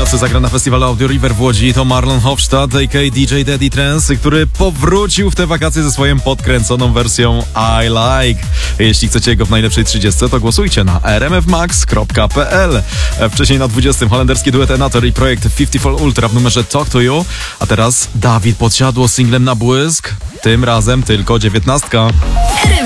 nocy zagra na festiwalu Audio River w Łodzi. To Marlon Hofstadt, a.k.a. DJ Daddy Trance, który powrócił w te wakacje ze swoją podkręconą wersją I Like. Jeśli chcecie go w najlepszej 30, to głosujcie na rmfmax.pl. Wcześniej na 20 holenderski duet Enator i projekt 54 Ultra w numerze Talk to You. A teraz Dawid Podsiadło z singlem Na Błysk. Tym razem tylko 19.